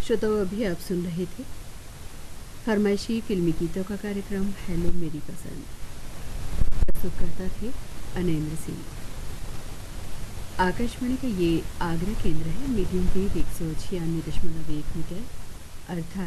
श्रोताओं, अभी आप सुन रहे थे फरमाइशी फिल्मी गीतों का कार्यक्रम हेलो मेरी पसंद। प्रस्तुत करता थे अनेंद्र सिंह। आकाशवाणी का ये आगरा केंद्र है। मीडियम वेव 196.1 मीटर अर्थात